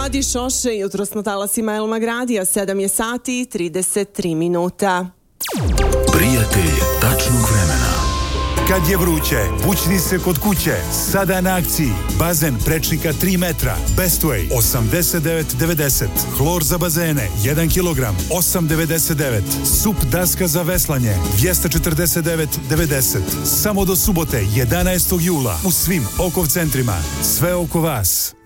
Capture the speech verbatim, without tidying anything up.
Adi Šoše, jutros na talasima Elma Gradija, sedam je sati i trideset tri minuta. Prijatelj tačnog vremena. Kad je vruće, bućni se kod kuće. Sada na akciji. Bazen prečnika tri metra. Bestway osamdeset devet devedeset. Hlor za bazene jedan kilogram osam devedeset devet. Sup daska za veslanje dvjesto četrdeset devet devedeset. Samo do subote jedanaestog jula u svim Okov centrima. Sve oko vas.